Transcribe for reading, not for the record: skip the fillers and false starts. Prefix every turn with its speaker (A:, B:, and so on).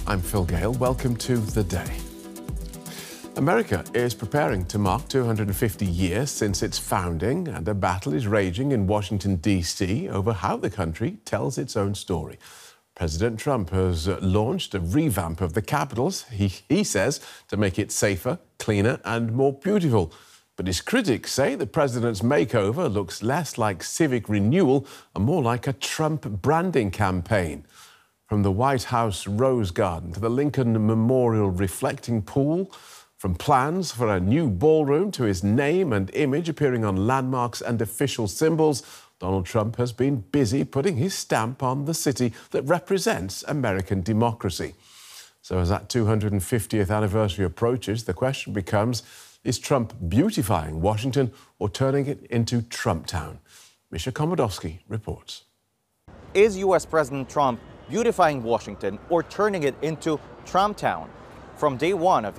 A: I'm Phil Gale. Welcome to The Day. America is preparing to mark 250 years since its founding, and a battle is raging in Washington, D.C. over how the country tells its own story. President Trump has launched a revamp of the Capitol, he says, to make it safer, cleaner and more beautiful. But his critics say the president's makeover looks less like civic renewal and more like a Trump branding campaign. From the White House Rose Garden to the Lincoln Memorial reflecting pool, from plans for a new ballroom to his name and image appearing on landmarks and official symbols, Donald Trump has been busy putting his stamp on the city that represents American democracy. So as that 250th anniversary approaches, the question becomes, is Trump beautifying Washington or turning it into Trump Town? Misha Komodowski reports.
B: Is U.S. President Trump beautifying Washington or turning it into Trump Town? From day one of